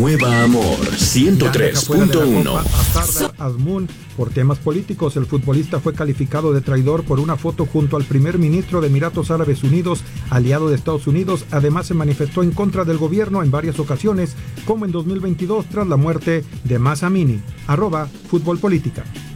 Nueva Amor 103.1. Sardar Azmoun, por temas políticos, el futbolista fue calificado de traidor por una foto junto al primer ministro de Emiratos Árabes Unidos, aliado de Estados Unidos. Además, se manifestó en contra del gobierno en varias ocasiones, como en 2022 tras la muerte de Masa Amini. @Futbolpolítica.